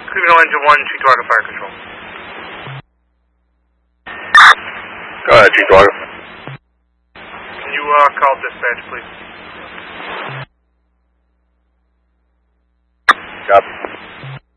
Cleveland Engine 1, Cheektowaga Fire Control. Go ahead, Cheektowaga. Can you call dispatch, please? Copy.